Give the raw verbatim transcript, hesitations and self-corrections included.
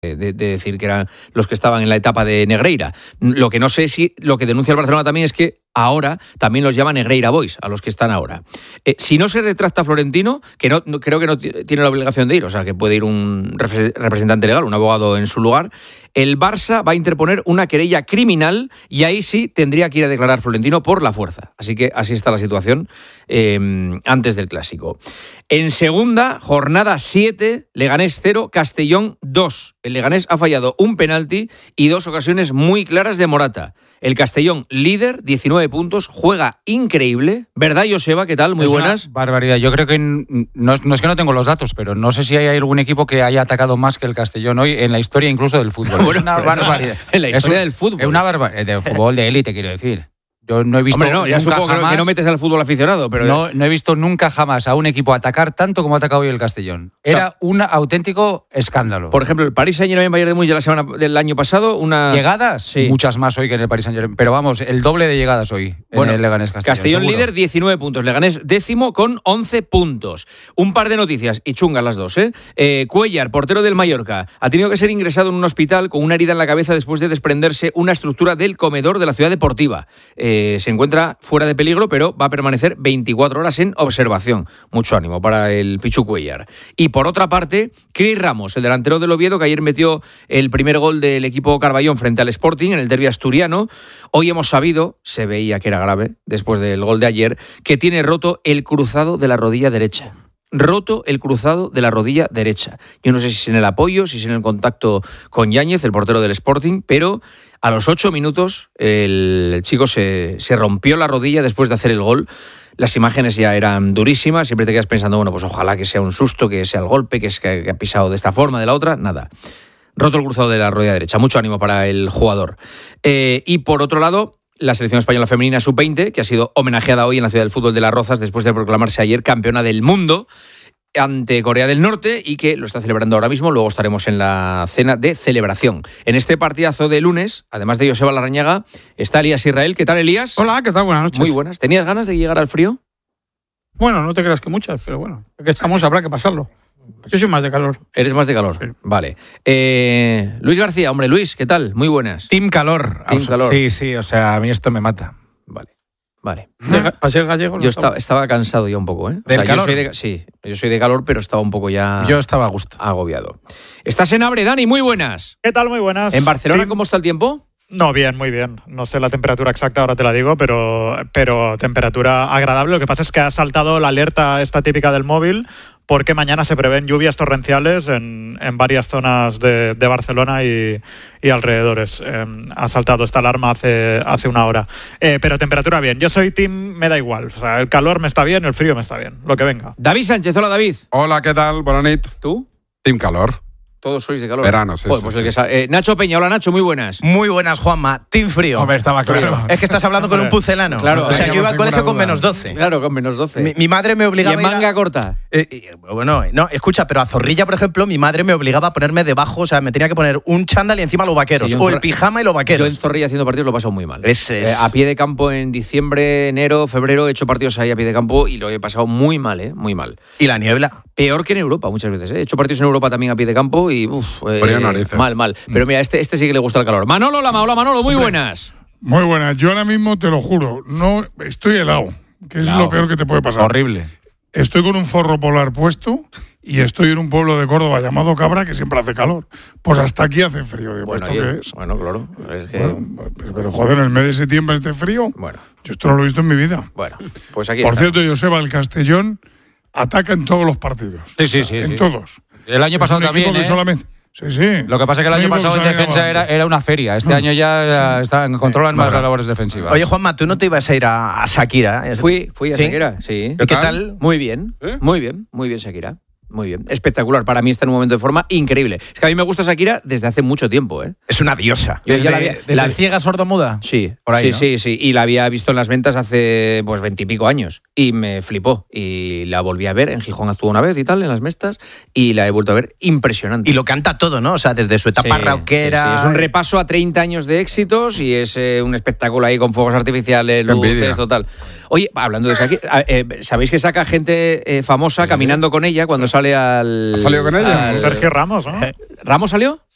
De, de decir que eran los que estaban en la etapa de Negreira. Lo que no sé si lo que denuncia el Barcelona también es que ahora también los llama Negreira Boys, a los que están ahora. Eh, si no se retracta Florentino, que no, no creo que no t- tiene la obligación de ir, o sea, que puede ir un repre- representante legal, un abogado en su lugar, el Barça va a interponer una querella criminal y ahí sí tendría que ir a declarar Florentino por la fuerza. Así que así está la situación eh, antes del Clásico. En segunda, jornada siete, Leganés cero, Castellón dos. El Leganés ha fallado un penalti y dos ocasiones muy claras de Morata. El Castellón, líder, diecinueve puntos, juega increíble. ¿Verdad, Joseba? ¿Qué tal? Muy es buenas. Una barbaridad. Yo creo que no, no es que no tengo los datos, pero no sé si hay algún equipo que haya atacado más que el Castellón hoy en la historia incluso del fútbol. Bueno, es una barbaridad. En la historia es, del fútbol. Es una barbaridad. Del fútbol de élite, quiero decir. Yo no he visto Hombre, no, ya nunca supongo que no, jamás, que no metes al fútbol aficionado, pero... No, no he visto nunca jamás a un equipo atacar tanto como ha atacado hoy el Castellón. Era o sea, un auténtico escándalo. Por ejemplo, el Paris Saint-Germain Bayern de Múnich la semana del año pasado, una... ¿Llegadas? Sí. Muchas más hoy que en el Paris Saint-Germain. Pero vamos, el doble de llegadas hoy bueno, en el Leganés Castellón. Castellón seguro. líder, diecinueve puntos. Leganés décimo con once puntos. Un par de noticias, y chungas las dos, ¿eh? eh Cuéllar, portero del Mallorca, ha tenido que ser ingresado en un hospital con una herida en la cabeza después de desprenderse una estructura del comedor de la ciudad deportiva. Eh, se encuentra fuera de peligro, pero va a permanecer veinticuatro horas en observación. Mucho ánimo para el Pichu Cuéllar. Y por otra parte, Cris Ramos, el delantero del Oviedo, que ayer metió el primer gol del equipo Carballón frente al Sporting en el derbi asturiano. Hoy hemos sabido, se veía que era grave, después del gol de ayer, que tiene roto el cruzado de la rodilla derecha. Roto el cruzado de la rodilla derecha. Yo no sé si es en el apoyo, si es en el contacto con Yáñez, el portero del Sporting, pero a los ocho minutos el chico se, se rompió la rodilla después de hacer el gol. Las imágenes ya eran durísimas, siempre te quedas pensando, bueno, pues ojalá que sea un susto, que sea el golpe, que es que ha pisado de esta forma, de la otra, nada. Roto el cruzado de la rodilla derecha, mucho ánimo para el jugador. Eh, y por otro lado, la selección española femenina sub veinte, que ha sido homenajeada hoy en la Ciudad del Fútbol de Las Rozas después de proclamarse ayer campeona del mundo ante Corea del Norte y que lo está celebrando ahora mismo. Luego estaremos en la cena de celebración. En este partidazo de lunes, además de Joseba Larrañaga, está Elías Israel. ¿Qué tal, Elías? Hola, ¿qué tal? Buenas noches. Muy buenas. ¿Tenías ganas de llegar al frío? Bueno, no te creas que muchas, pero bueno, aquí estamos, habrá que pasarlo. Yo soy más de calor. Eres más de calor. Sí. Vale. Eh, Luis García, hombre, Luis, ¿qué tal? Muy buenas. Team calor. Team calor. Sí, sí, o sea, a mí esto me mata. Vale. Vale. ¿Ah? ¿Para ser gallego? No yo estaba, estaba cansado ya un poco, ¿eh? ¿Del o sea, calor? Yo soy de, sí, yo soy de calor, pero estaba un poco ya... Yo estaba a gusto. Agobiado. Estás en Abre, Dani, muy buenas. ¿Qué tal? Muy buenas. ¿En Barcelona Team... cómo está el tiempo? No, bien, muy bien. No sé la temperatura exacta, ahora te la digo, pero, pero temperatura agradable. Lo que pasa es que ha saltado la alerta esta típica del móvil porque mañana se prevén lluvias torrenciales en, en varias zonas de, de Barcelona y, y alrededores. Eh, ha saltado esta alarma hace, hace una hora. Eh, pero temperatura bien. Yo soy team, me da igual. O sea, el calor me está bien, el frío me está bien. Lo que venga. David Sánchez, hola David. Hola, ¿qué tal? Buenas noches. ¿Tú? Team calor. Todos sois de calor. Verano, sí, Joder, sí, pues sí. el que sa- eh, Nacho Peña, hola Nacho, muy buenas. Muy buenas, Juanma. Team frío. Hombre, estaba claro. Es que estás hablando con un pucelano. Claro, o sea, no yo iba al tengo colegio ninguna con duda. menos doce. Claro, con menos doce. Mi, mi madre me ¿Y obligaba en a ir a- manga corta? Eh, eh, bueno, no, escucha, pero a Zorrilla, por ejemplo, mi madre me obligaba a ponerme debajo, o sea, me tenía que poner un chándal y encima los vaqueros, Sí, yo en o el Zorra- pijama y los Yo en vaqueros. Zorrilla haciendo partidos lo he pasado muy mal. Ese es. Eh, a pie de campo en diciembre, enero, febrero he hecho partidos ahí a pie de campo y lo he pasado muy mal, ¿eh? Muy mal. Y la niebla. Peor que en Europa muchas veces, ¿eh? He hecho partidos en Europa también a pie de campo y uff, eh, Frío narices. mal, mal. Pero mira, este, este sí que le gusta el calor. Manolo, hola, hola Manolo, muy buenas. Muy buenas. Yo ahora mismo, te lo juro, no estoy helado, que es Helado. lo peor que te puede pasar. Horrible. Estoy con un forro polar puesto y estoy en un pueblo de Córdoba llamado Cabra que siempre hace calor. Pues hasta aquí hace frío. Digo, Bueno, ¿esto oye, qué es? bueno, claro. Es que, Bueno, pero, pero, joder, en el mes de septiembre este frío, bueno, yo esto no lo he visto en mi vida. bueno, pues aquí Por está. cierto, Joseba, el Castellón ataca en todos los partidos. Sí, sí, sí. En sí. todos. El año Es pasado un equipo también, que ¿eh? solamente... Sí, sí. Lo que pasa es que el Es un año equipo pasado que en sale defensa abajo. era, era una feria. Este año ya, ya están, controlan más las labores defensivas. Oye, Juanma, ¿tú no te ibas a ir a, a Shakira? Es- Fui, fui a ¿Sí? Shakira, sí. ¿Y qué tal? Muy bien, ¿Eh? muy bien, muy bien Shakira. Muy bien, espectacular. Para mí está en un momento de forma increíble. Es que a mí me gusta Shakira desde hace mucho tiempo, ¿eh? Es una diosa. Yo ya la Desde, había, desde la- ciega sordomuda. Sí, Por ahí, sí, ¿no? sí, sí. Y la había visto en las ventas hace pues veintipico años. Y me flipó. Y la volví a ver. En Gijón actuó una vez y tal, en las Mestas. Y la he vuelto a ver impresionante. Y lo canta todo, ¿no? O sea, desde su etapa Sí, rockera. sí, sí. Es un repaso a treinta años de éxitos y es eh, un espectáculo ahí con fuegos artificiales, Qué luces, envidia. total. Oye, hablando de Shakira, eh, ¿sabéis que saca gente eh, famosa caminando con ella cuando sale al... ¿Ha salido con ella? al- Sergio Ramos, ¿no? ¿Ramos salió?